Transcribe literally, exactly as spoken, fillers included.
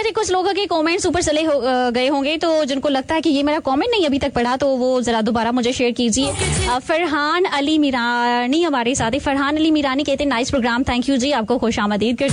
चलिए, कुछ लोगों के कमेंट्स ऊपर चले हो, गए होंगे, तो जिनको लगता है कि ये मेरा कमेंट नहीं अभी तक पढ़ा, तो वो जरा दोबारा मुझे शेयर कीजिए। फरहान अली मीरानी हमारे साथ है। फरहान अली मीरानी कहते हैं नाइस प्रोग्राम, थैंक यू जी, आपको खुश आमदीद।